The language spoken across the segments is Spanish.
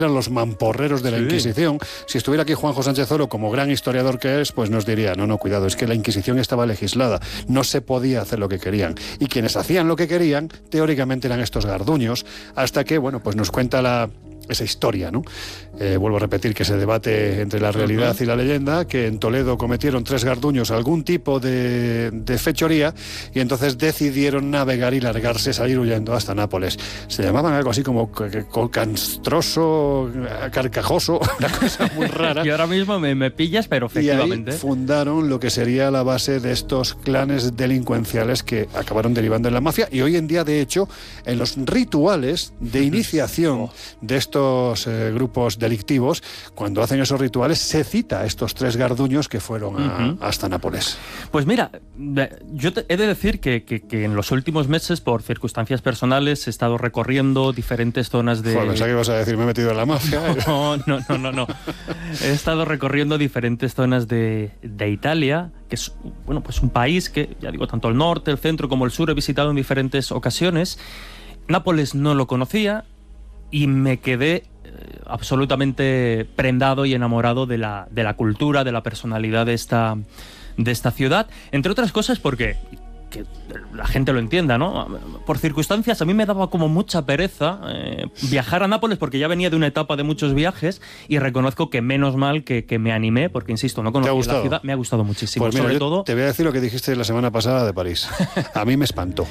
eran los mamporreros de la Inquisición. Si estuviera aquí Juanjo Sánchez Oro, como gran historiador que es, pues nos diría, no, cuidado, es que la Inquisición estaba legislada, no se podía hacer lo que querían. Y quienes hacían lo que querían, teóricamente eran estos garduños, hasta que, bueno, pues nos cuenta esa historia, ¿no? Vuelvo a repetir que se debate entre la realidad y la leyenda, que en Toledo cometieron 3 garduños algún tipo de fechoría y entonces decidieron navegar y largarse, salir huyendo hasta Nápoles. Se llamaban algo así como canstroso, carcajoso, una cosa muy rara. Y ahora mismo me pillas, pero efectivamente. Y ahí fundaron lo que sería la base de estos clanes delincuenciales que acabaron derivando en la mafia y hoy en día, de hecho, en los rituales de iniciación de estos grupos delictivos, cuando hacen esos rituales, se cita a estos 3 garduños que fueron hasta Nápoles. Pues mira, yo he de decir que en los últimos meses, por circunstancias personales, he estado recorriendo diferentes zonas de... Joder, pensaba que ibas a decir, me he metido en la mafia. No. He estado recorriendo diferentes zonas de Italia, que es, bueno, pues un país que, ya digo, tanto el norte, el centro como el sur he visitado en diferentes ocasiones. Nápoles no lo conocía y me quedé absolutamente prendado y enamorado de la cultura, de la personalidad de esta ciudad, entre otras cosas porque, que la gente lo entienda, ¿no? Por circunstancias, a mí me daba como mucha pereza viajar a Nápoles porque ya venía de una etapa de muchos viajes y reconozco que menos mal que me animé, porque insisto, no conocía la ciudad. Me ha gustado muchísimo. Pues mira, sobre todo... te voy a decir lo que dijiste la semana pasada de París. A mí me espantó.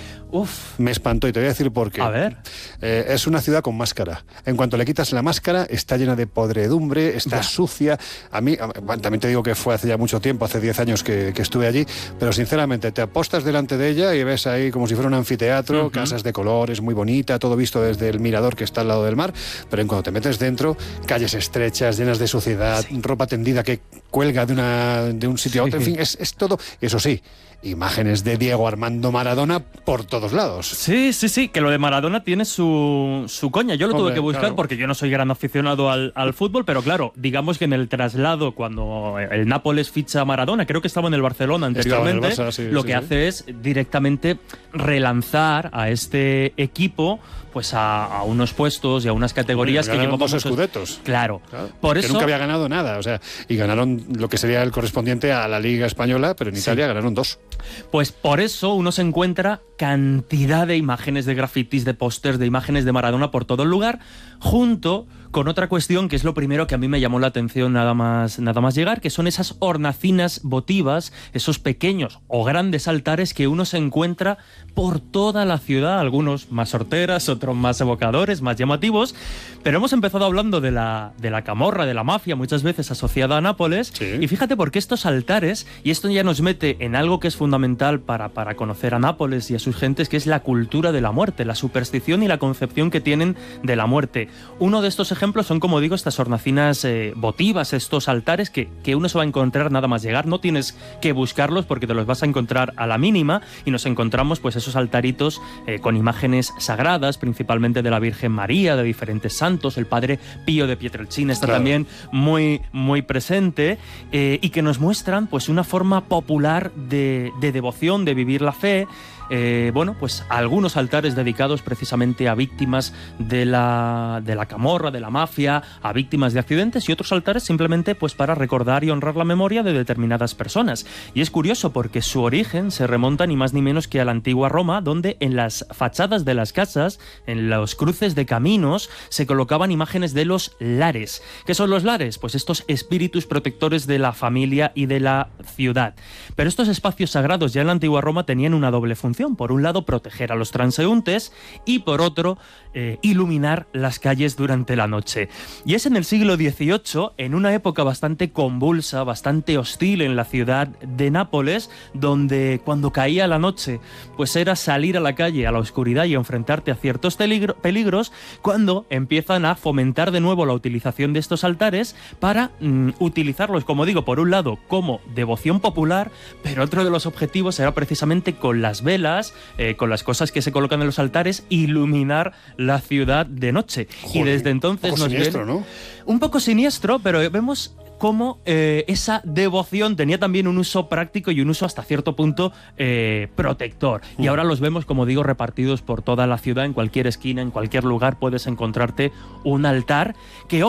Me espantó y te voy a decir por qué. A ver. Es una ciudad con máscara. En cuanto le quitas la máscara, está llena de podredumbre, está sucia. A mí, también te digo que fue hace ya mucho tiempo, hace 10 años que estuve allí, pero sinceramente te apostas delante de ella y ves ahí como si fuera un anfiteatro, casas de colores, muy bonita, todo visto desde el mirador que está al lado del mar, pero en cuanto te metes dentro, calles estrechas, llenas de suciedad, ropa tendida que cuelga de un sitio a otro, en fin, es todo, eso sí, imágenes de Diego Armando Maradona por todos lados. Sí, que lo de Maradona tiene su coña. Yo lo tuve que buscar porque yo no soy gran aficionado al fútbol, pero claro, digamos que en el traslado, cuando el Nápoles ficha a Maradona, creo que estaba en el Barcelona anteriormente, en el Barça, lo que hace es directamente relanzar a este equipo pues a unos puestos y a unas categorías que llevamos 2 escudetos. Claro. Por eso, que nunca había ganado nada, o sea, y ganaron lo que sería el correspondiente a la Liga Española, pero en Italia ganaron 2. Pues por eso uno se encuentra cantidad de imágenes de grafitis, de pósters, de imágenes de Maradona por todo el lugar, junto con otra cuestión que es lo primero que a mí me llamó la atención nada más llegar, que son esas hornacinas votivas, esos pequeños o grandes altares que uno se encuentra por toda la ciudad, algunos más horteras, otros más evocadores, más llamativos, pero hemos empezado hablando de la camorra, de la mafia, muchas veces asociada a Nápoles, y fíjate por qué estos altares, y esto ya nos mete en algo que es fundamental para conocer a Nápoles y a sus gentes, que es la cultura de la muerte, la superstición y la concepción que tienen de la muerte. Uno de estos ejemplos son, como digo, estas hornacinas votivas, estos altares que uno se va a encontrar nada más llegar, no tienes que buscarlos porque te los vas a encontrar a la mínima, y nos encontramos pues esos altaritos con imágenes sagradas, principalmente de la Virgen María, de diferentes santos, el Padre Pío de Pietrelcina está también muy, muy presente, y que nos muestran pues una forma popular de devoción, de vivir la fe. Bueno, pues algunos altares dedicados precisamente a víctimas de la camorra, de la mafia, a víctimas de accidentes, y otros altares simplemente pues para recordar y honrar la memoria de determinadas personas. Y es curioso porque su origen se remonta ni más ni menos que a la antigua Roma, donde en las fachadas de las casas, en los cruces de caminos, se colocaban imágenes de los lares. ¿Qué son los lares? Pues estos espíritus protectores de la familia y de la ciudad. Pero estos espacios sagrados ya en la antigua Roma tenían una doble función. Por un lado, proteger a los transeúntes y por otro, iluminar las calles durante la noche. Y es en el siglo XVIII, en una época bastante convulsa, bastante hostil en la ciudad de Nápoles, donde cuando caía la noche, pues era salir a la calle, a la oscuridad y enfrentarte a ciertos peligros, cuando empiezan a fomentar de nuevo la utilización de estos altares para utilizarlos, como digo, por un lado como devoción popular, pero otro de los objetivos era precisamente con las velas, con las cosas que se colocan en los altares, iluminar la ciudad de noche. Joder, y desde entonces un poco siniestro, ¿no? Un poco siniestro, pero vemos cómo esa devoción tenía también un uso práctico y un uso hasta cierto punto protector. Y ahora los vemos, como digo, repartidos por toda la ciudad, en cualquier esquina, en cualquier lugar puedes encontrarte un altar que,